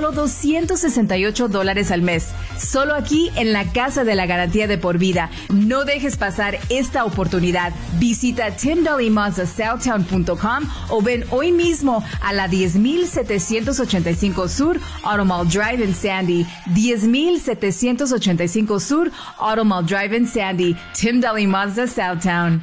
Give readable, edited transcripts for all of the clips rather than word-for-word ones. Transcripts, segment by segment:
solo $268 al mes. Solo aquí en la Casa de la Garantía de por vida. No dejes pasar esta oportunidad. Visita timdalimazda.southtown.com o ven hoy mismo a la 10,785 Sur Automall Drive en Sandy. 10,785 Sur Automall Drive en Sandy. Tim Daly Mazda, Southtown.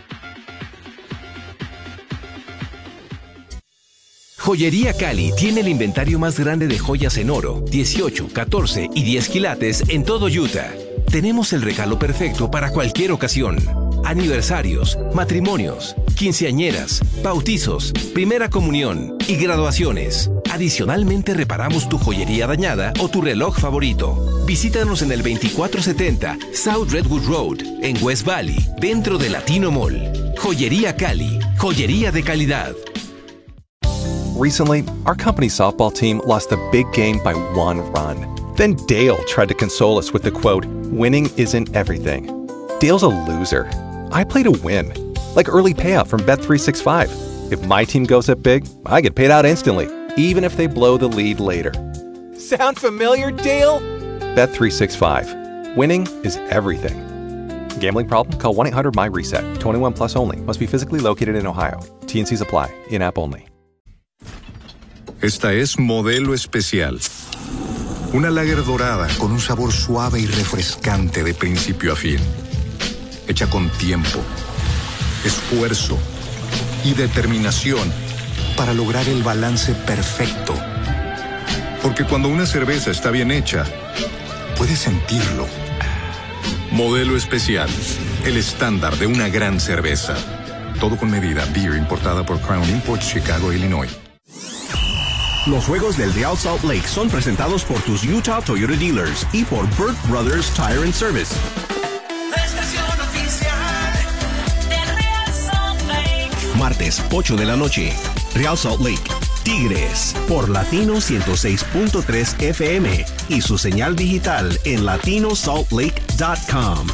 Joyería Cali tiene el inventario más grande de joyas en oro, 18, 14 y 10 quilates en todo Utah. Tenemos el regalo perfecto para cualquier ocasión. Aniversarios, matrimonios, quinceañeras, bautizos, primera comunión y graduaciones. Adicionalmente reparamos tu joyería dañada o tu reloj favorito. Visítanos en el 2470 South Redwood Road, en West Valley, dentro de Latino Mall. Joyería Cali, joyería de calidad. Recently, our company's softball team lost a big game by 1 run. Then Dale tried to console us with the quote, "Winning isn't everything." Dale's a loser. I play to win. Like early payout from Bet365. If my team goes up big, I get paid out instantly, even if they blow the lead later. Sound familiar, Dale? Bet365. Winning is everything. Gambling problem? Call 1-800-MY-RESET. 21 plus only. Must be physically located in Ohio. T&Cs apply. In-app only. Esta es Modelo Especial. Una lager dorada con un sabor suave y refrescante de principio a fin. Hecha con tiempo, esfuerzo y determinación para lograr el balance perfecto. Porque cuando una cerveza está bien hecha, puedes sentirlo. Modelo Especial, el estándar de una gran cerveza. Todo con medida. Beer importada por Crown Imports, Chicago, Illinois. Los juegos del Real Salt Lake son presentados por tus Utah Toyota Dealers y por Burt Brothers Tire and Service. La estación oficial de Real Salt Lake. Martes, 8 de la noche. Real Salt Lake, Tigres, por Latino 106.3 FM y su señal digital en latinosaltlake.com.